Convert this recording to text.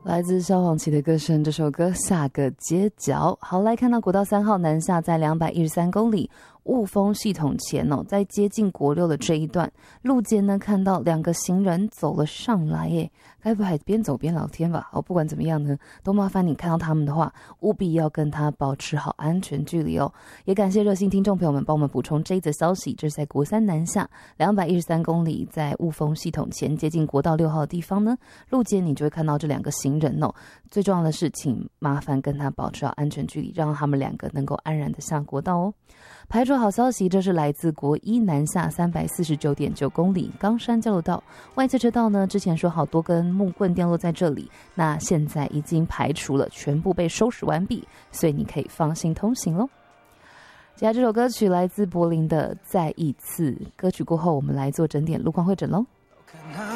来自萧煌奇的歌声，这首歌下个街角。好，来看到国道3号南下在213公里雾峰系统前哦，在接近国6的这一段路肩呢，看到2个行人走了上来耶，该不还边走边聊天吧？不管怎么样呢，都麻烦你看到他们的话，务必要跟他保持好安全距离哦。也感谢热心听众朋友们帮我们补充这一则消息，这是在国3南下213公里，在雾峰系统前接近国道6号的地方呢，路肩你就会看到这2个行人哦。最重要的是，请麻烦跟他保持好安全距离，让他们2个能够安然的下国道哦。排除好消息，这是来自国1南下349.9公里冈山交流道外侧车道呢，之前说好多根木棍掉落在这里，那现在已经排除了，全部被收拾完毕，所以你可以放心通行咯。接下来这首歌曲来自柏林的再一次，歌曲过后我们来做整点路况会诊咯。